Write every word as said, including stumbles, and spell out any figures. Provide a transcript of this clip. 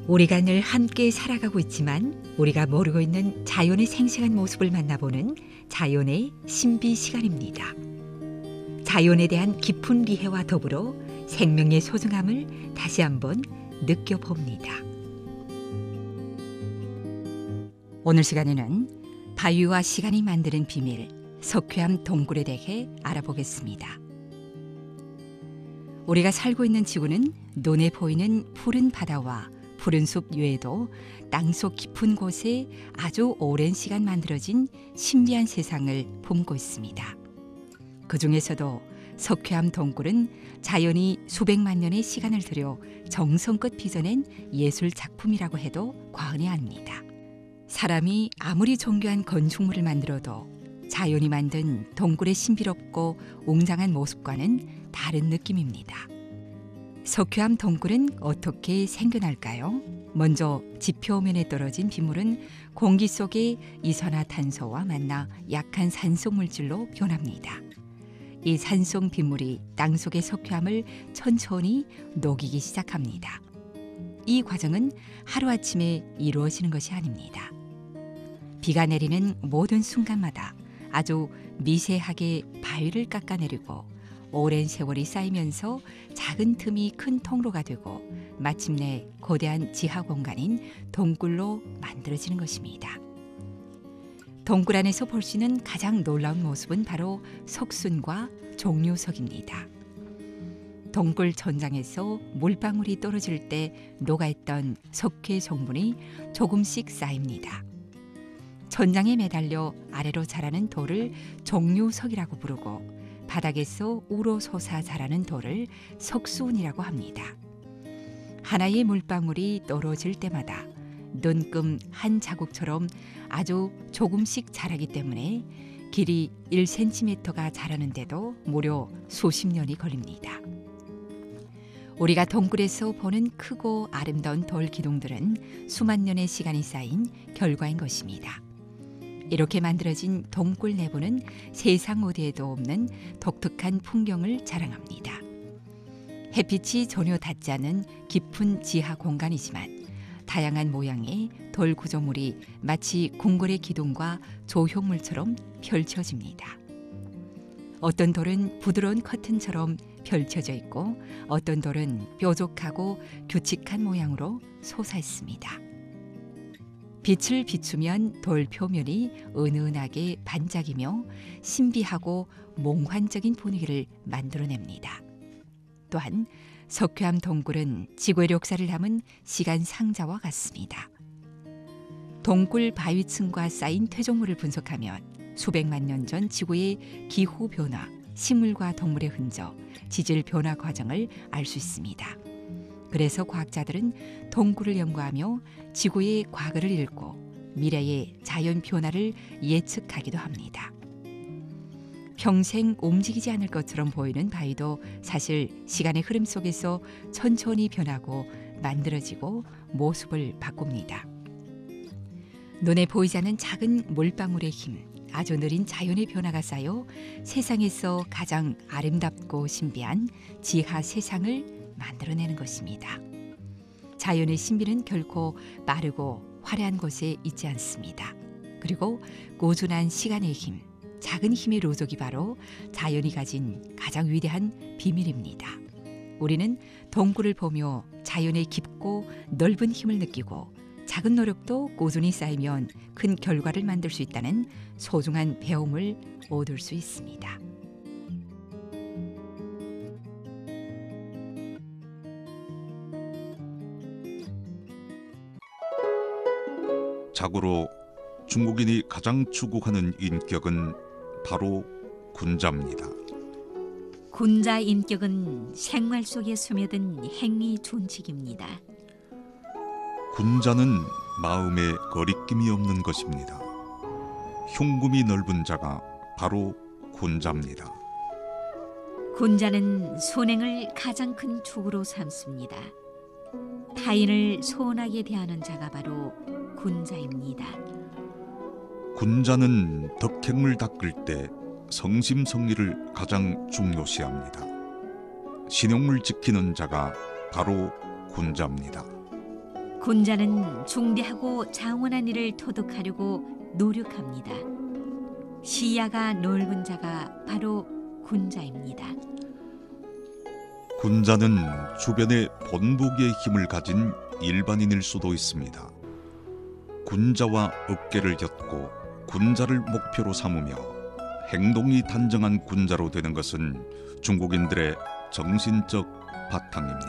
우리가 늘 함께 살아가고 있지만 우리가 모르고 있는 자연의 생생한 모습을 만나보는 자연의 신비 시간입니다. 자연에 대한 깊은 이해와 더불어 생명의 소중함을 다시 한번 느껴봅니다. 오늘 시간에는 바위와 시간이 만드는 비밀, 석회암 동굴에 대해 알아보겠습니다. 우리가 살고 있는 지구는 눈에 보이는 푸른 바다와 푸른 숲 외에도 땅속 깊은 곳에 아주 오랜 시간 만들어진 신비한 세상을 품고 있습니다. 그 중에서도 석회암 동굴은 자연이 수백만 년의 시간을 들여 정성껏 빚어낸 예술 작품이라고 해도 과언이 아닙니다. 사람이 아무리 정교한 건축물을 만들어도 자연이 만든 동굴의 신비롭고 웅장한 모습과는 다른 느낌입니다. 석회암 동굴은 어떻게 생겨날까요? 먼저 지표면에 떨어진 빗물은 공기 속의 이산화탄소와 만나 약한 산소 물질로 변합니다. 이 산소 빗물이 땅속의 석회암을 천천히 녹이기 시작합니다. 이 과정은 하루아침에 이루어지는 것이 아닙니다. 비가 내리는 모든 순간마다 아주 미세하게 바위를 깎아내리고 오랜 세월이 쌓이면서 작은 틈이 큰 통로가 되고 마침내 거대한 지하 공간인 동굴로 만들어지는 것입니다. 동굴 안에서 볼 수 있는 가장 놀라운 모습은 바로 석순과 종류석입니다. 동굴 천장에서 물방울이 떨어질 때 녹아있던 석회 성분이 조금씩 쌓입니다. 천장에 매달려 아래로 자라는 돌을 종류석이라고 부르고 바닥에서 우러솟아 자라는 돌을 석순이라고 합니다. 하나의 물방울이 떨어질 때마다 눈금 한 자국처럼 아주 조금씩 자라기 때문에 길이 일 센티미터가 자라는데도 무려 수십 년이 걸립니다. 우리가 동굴에서 보는 크고 아름다운 돌 기둥들은 수만 년의 시간이 쌓인 결과인 것입니다. 이렇게 만들어진 동굴 내부는 세상 어디에도 없는 독특한 풍경을 자랑합니다. 햇빛이 전혀 닿지 않은 깊은 지하 공간이지만 다양한 모양의 돌 구조물이 마치 궁궐의 기둥과 조형물처럼 펼쳐집니다. 어떤 돌은 부드러운 커튼처럼 펼쳐져 있고 어떤 돌은 뾰족하고 규칙한 모양으로 솟아있습니다. 빛을 비추면 돌 표면이 은은하게 반짝이며 신비하고 몽환적인 분위기를 만들어냅니다. 또한 석회암 동굴은 지구의 역사를 담은 시간 상자와 같습니다. 동굴 바위층과 쌓인 퇴적물을 분석하면 수백만 년 전 지구의 기후 변화, 식물과 동물의 흔적, 지질 변화 과정을 알 수 있습니다. 그래서 과학자들은 동굴을 연구하며 지구의 과거를 읽고 미래의 자연 변화를 예측하기도 합니다. 평생 움직이지 않을 것처럼 보이는 바위도 사실 시간의 흐름 속에서 천천히 변하고 만들어지고 모습을 바꿉니다. 눈에 보이지 않는 작은 물방울의 힘, 아주 느린 자연의 변화가 쌓여 세상에서 가장 아름답고 신비한 지하 세상을 만들어내는 것입니다. 자연의 신비는 결코 빠르고 화려한 곳에 있지 않습니다. 그리고 꾸준한 시간의 힘, 작은 힘의 로족이 바로 자연이 가진 가장 위대한 비밀입니다. 우리는 동굴을 보며 자연의 깊고 넓은 힘을 느끼고 작은 노력도 꾸준히 쌓이면 큰 결과를 만들 수 있다는 소중한 배움을 얻을 수 있습니다. 자고로 중국인이 가장 추구하는 인격은 바로 군자입니다. 군자 인격은 생활 속에 스며든 행위 준칙입니다. 군자는 마음에 거리낌이 없는 것입니다. 흉금이 넓은 자가 바로 군자입니다. 군자는 선행을 가장 큰 축으로 삼습니다. 타인을 소원하게 대하는 자가 바로 군자입니다. 군자는 덕행을 닦을 때 성심성의를 가장 중요시합니다. 신용을 지키는 자가 바로 군자입니다. 군자는 중대하고 장원한 일을 도둑하려고 노력합니다. 시야가 넓은 자가 바로 군자입니다. 군자는 주변에 본보기의 힘을 가진 일반인일 수도 있습니다. 군자와 어깨를 엮고 군자를 목표로 삼으며 행동이 단정한 군자로 되는 것은 중국인들의 정신적 바탕입니다.